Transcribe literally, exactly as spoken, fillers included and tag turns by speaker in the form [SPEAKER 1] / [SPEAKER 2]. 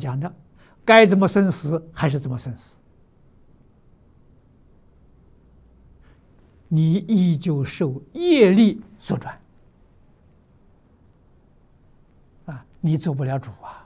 [SPEAKER 1] 讲的，该怎么生死还是怎么生死，你依旧受业力所转啊，你做不了主啊。